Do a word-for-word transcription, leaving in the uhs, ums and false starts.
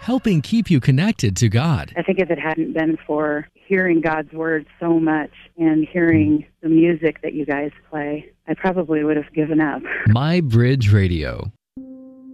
helping keep you connected to God. I think if it hadn't been for hearing God's word so much and hearing the music that you guys play, I probably would have given up. My Bridge Radio.